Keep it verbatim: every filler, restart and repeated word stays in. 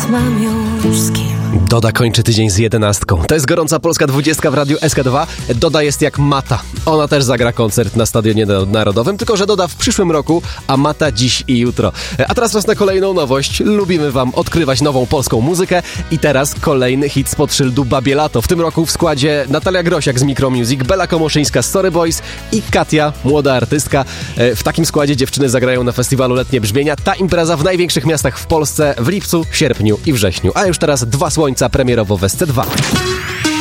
mam już z kim. Doda kończy tydzień z jedenastką. To jest gorąca polska dwudziestka w Radiu S K dwa. Doda jest jak Mata. Ona też zagra koncert na Stadionie Narodowym, tylko że Doda w przyszłym roku, a Mata dziś i jutro. A teraz czas na kolejną nowość. Lubimy wam odkrywać nową polską muzykę i teraz kolejny hit spod szyldu Babie Lato. W tym roku w składzie Natalia Grosiak z Micromusic, Bela Komoszyńska z Story Boys i Katia, młoda artystka. W takim składzie dziewczyny zagrają na festiwalu Letnie Brzmienia. Ta impreza w największych miastach w Polsce w lipcu, sierpniu i wrześniu. A już teraz Dwa Słońca premierowo w S C dwa.